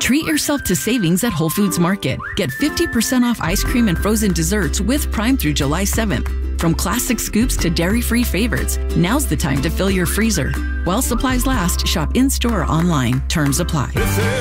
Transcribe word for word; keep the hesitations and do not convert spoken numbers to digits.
Treat yourself to savings at Whole Foods Market. Get fifty percent off ice cream and frozen desserts with Prime through July seventh. From classic scoops to dairy-free favorites, now's the time to fill your freezer. While supplies last, shop in-store or online. Terms apply.